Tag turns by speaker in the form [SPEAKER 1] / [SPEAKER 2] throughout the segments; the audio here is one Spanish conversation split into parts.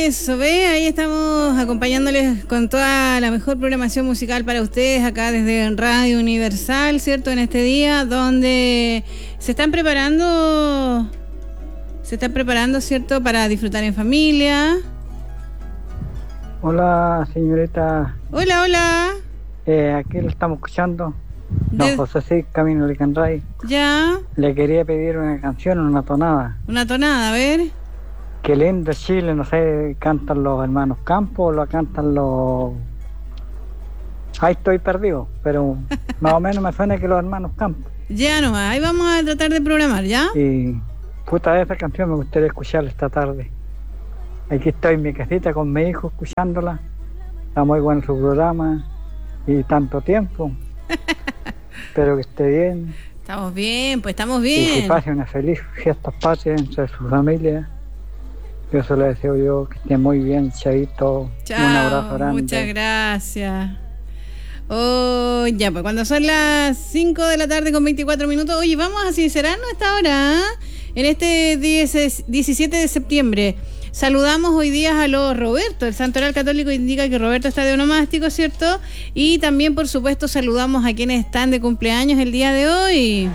[SPEAKER 1] Eso, ve, ahí estamos acompañándoles con toda la mejor programación musical para ustedes acá desde Radio Universal, ¿cierto? En este día donde se están preparando, ¿cierto? Para disfrutar en familia.
[SPEAKER 2] Hola, señorita.
[SPEAKER 1] Hola.
[SPEAKER 2] Aquí lo estamos escuchando. Don José C. Camino de Canray.
[SPEAKER 1] Ya.
[SPEAKER 2] Le quería pedir una canción, una tonada.
[SPEAKER 1] Una tonada, a ver.
[SPEAKER 2] Qué lindo Chile, no sé, cantan los hermanos Campos o lo cantan los... Ahí estoy perdido, pero más o menos me suena que los hermanos Campos.
[SPEAKER 1] Ya nomás, ahí vamos a tratar de programar, ¿ya?
[SPEAKER 2] Y puta, esa canción me gustaría escucharla esta tarde. Aquí estoy en mi casita con mi hijo escuchándola. Está muy bueno su programa y tanto tiempo. Espero que esté bien.
[SPEAKER 1] Estamos bien, pues estamos bien.
[SPEAKER 2] Y que pase una feliz fiesta patria entre su familia. Yo se lo deseo yo, que esté muy bien, chavito.
[SPEAKER 1] Chao,
[SPEAKER 2] un abrazo grande.
[SPEAKER 1] Muchas gracias. Oh, ya, pues cuando son las 5 de la tarde con 24 minutos, oye, vamos a sincerarnos a esta hora, en este 17 de septiembre. Saludamos hoy día a los Roberto. El Santo Oral Católico indica que Roberto está de onomástico, ¿cierto? Y también, por supuesto, saludamos a quienes están de cumpleaños el día de hoy.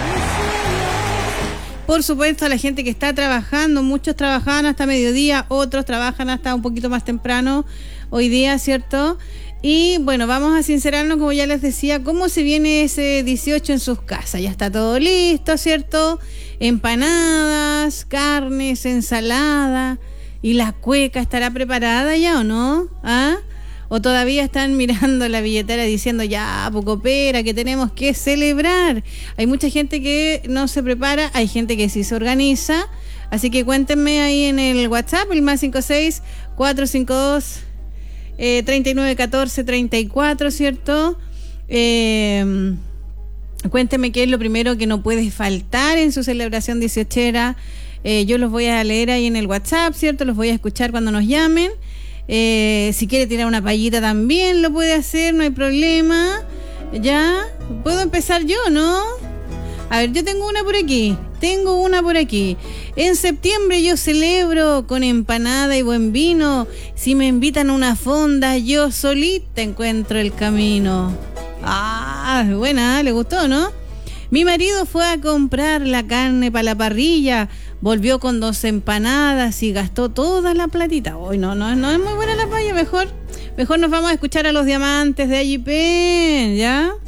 [SPEAKER 1] Por supuesto, a la gente que está trabajando. Muchos trabajan hasta mediodía, otros trabajan hasta un poquito más temprano hoy día, ¿cierto? Y bueno, vamos a sincerarnos, como ya les decía, cómo se viene ese 18 en sus casas. Ya está todo listo, ¿cierto? Empanadas, carnes, ensalada. ¿Y la cueca estará preparada ya o no? ¿Ah? ¿O todavía están mirando la billetera diciendo ya, poco pera, que tenemos que celebrar? Hay mucha gente que no se prepara, hay gente que sí se organiza. Así que cuéntenme ahí en el WhatsApp, el más 56 452 3914 34, ¿cierto? Cuéntenme qué es lo primero que no puede faltar en su celebración 18era. Yo los voy a leer ahí en el WhatsApp, ¿cierto? Los voy a escuchar cuando nos llamen. Si quiere tirar una payita también lo puede hacer, no hay problema. Ya, puedo empezar yo, ¿no? A ver, yo tengo una por aquí. En septiembre yo celebro con empanada y buen vino. Si me invitan a una fonda, yo solita encuentro el camino. Ah, buena, le gustó, ¿no? Mi marido fue a comprar la carne para la parrilla, volvió con 2 empanadas y gastó toda la platita. Hoy no es muy buena la paya, mejor nos vamos a escuchar a los Diamantes de Ayipen, ¿ya?